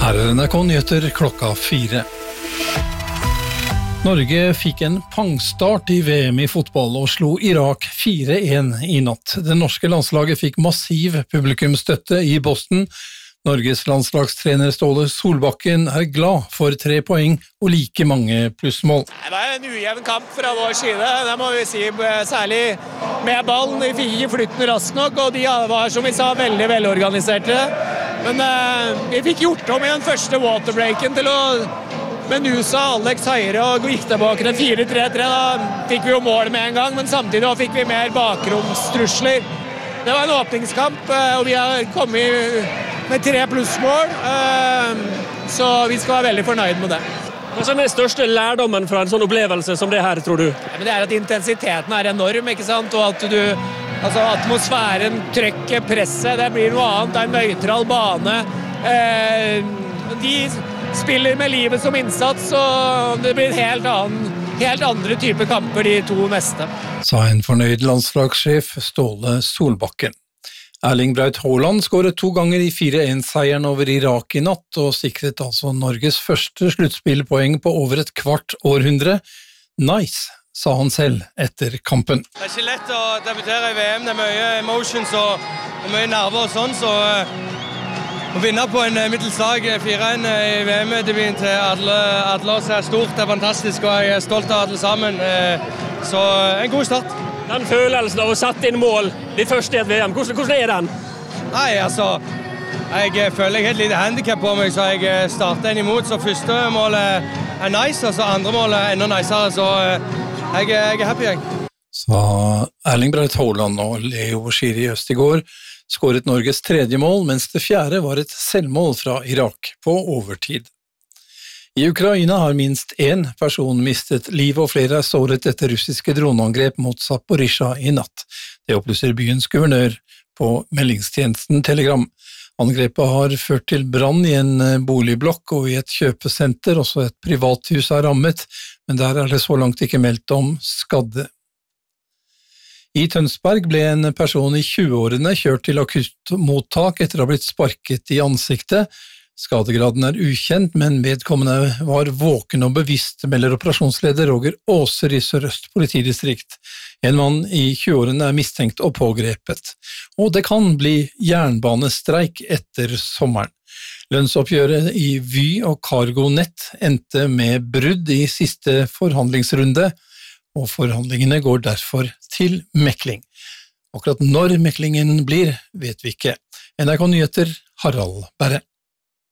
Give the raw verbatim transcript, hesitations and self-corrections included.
Her er N R K Nyheter klokka fire. Norge fikk en pangstart i V M i fotball og slo Irak fire en i natt. Det norske landslaget fikk massiv publikumsstøtte i Boston. Norges landslagstrener Ståle Solbakken er glad for tre poeng og like mange plussmål. Det var en ujevn kamp fra vår side, det må vi si, særlig med ballen. Vi fikk ikke flytten raskt nok, og de var, som vi sa, veldig velorganiserte. Men eh, vi fikk gjort om i den første waterbreaken til å med Nusa, Alex Heire og gikk tilbake til fire tre tre. Da fikk vi jo mål med en gang, men samtidig fikk vi mer bakromstrusler. Det var en åpningskamp, og vi har kommet med tre plussmål, så vi skal være veldig fornøyd med det. Hva er den største lærdommen fra en sånn opplevelse som det her, tror du? Ja, men det er at intensiteten er enorm, ikke sant? Og at du, altså atmosfæren, trykket, presset, det blir noe annet. Det er en nøytral bane. De spiller med livet som innsats, og det blir en helt, annen, helt andre type kamper de to neste. Sa en fornøyd landslagssjef Ståle Solbakken. Erling Braut Haaland skåret to ganger i fire en-seieren over Irak i natt, og sikret altså Norges første sluttspillpoeng på over et kvart århundre. Nice, sa han selv etter kampen. Det er ikke lett å debutere i V M, det er mye emotions og, og mye nerver og sånn, så å vinne på en middelslag fire en i V M-debuten til alle, alle oss er stort, det er fantastisk, og jeg er stolt av alle sammen, så en god start. Den følelsen av å sette inn mål, de første i et V M, hvordan, hvordan er den? Nei, altså, jeg føler jeg har et lite handicap på meg, så jeg starter en imot, så første målet er nice, og så andre målet er enda nicere, så jeg, jeg er happy, jeg. Sa Erling Braut Haaland og Leo Schiri Østigård skåret Norges tredje mål, mens det fjerde var et selvmål fra Irak på overtid. I Ukraina har minst én person mistet liv og flere er såret etter russiske droneangrep mot Zaporizjzja i natt. Det opplyser byens guvernør på meldingstjenesten Telegram. Angrepet har ført til brann i en boligblokk og i et kjøpesenter, også et privathus er rammet, men der er det så langt ikke meldt om skadde. I Tønsberg ble en person i tjueårene kjørt til akuttmottak etter å ha blitt sparket i ansiktet. Skadegraden er ukjent, men vedkommende var våken og bevisst, melder operasjonsleder Roger Åser i Sør-Øst politidistrikt. En mann i tjueårene er mistenkt og pågrepet. Og det kan bli jernbanestreik etter sommeren. Lønnsoppgjøret i Vy og CargoNet endte med brudd i siste forhandlingsrunde, og forhandlingene går derfor til mekling. Akkurat når meklingen blir, vet vi ikke. N R K Nyheter, Harald Berre.